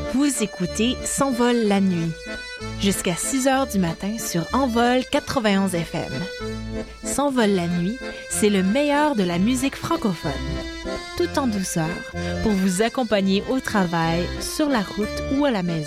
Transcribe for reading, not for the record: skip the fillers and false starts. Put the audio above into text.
Vous écoutez S'envole la nuit, jusqu'à 6 heures du matin sur Envol 91 FM. S'envole la nuit, c'est le meilleur de la musique francophone, tout en douceur, pour vous accompagner au travail, sur la route ou à la maison.